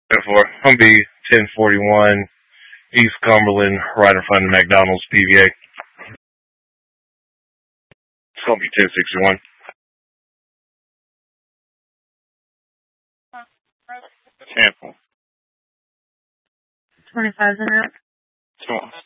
Therefore, Humvee 1041, East Cumberland, right in front of McDonald's, PVA. It's going to be 1061. Tampa. 25 and out. Come on.